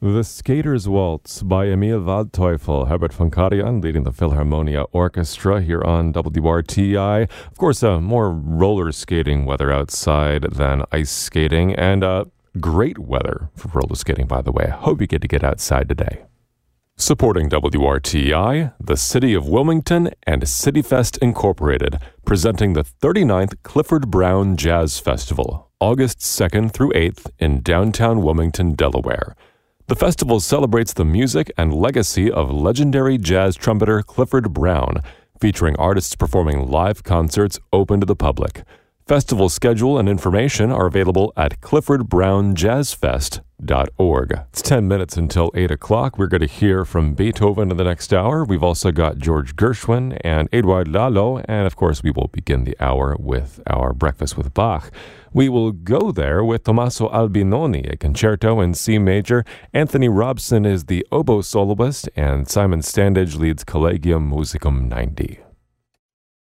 The Skater's Waltz by Emil Waldteufel, Herbert von Karajan leading the Philharmonia Orchestra here on WRTI. Of course, more roller skating weather outside than ice skating, and great weather for roller skating, by the way. I hope you get outside today. Supporting WRTI, the City of Wilmington and CityFest Incorporated, presenting the 39th Clifford Brown Jazz Festival, August 2nd through 8th in downtown Wilmington, Delaware. The festival celebrates the music and legacy of legendary jazz trumpeter Clifford Brown, featuring artists performing live concerts open to the public. Festival schedule and information are available at cliffordbrownjazzfest.org. It's 10 minutes until 8 o'clock. We're going to hear from Beethoven in the next hour. We've also got George Gershwin and Edouard Lalo, and of course we will begin the hour with our Breakfast with Bach. We will go there with Tommaso Albinoni, a concerto in C major. Anthony Robson is the oboe soloist, and Simon Standage leads Collegium Musicum 90.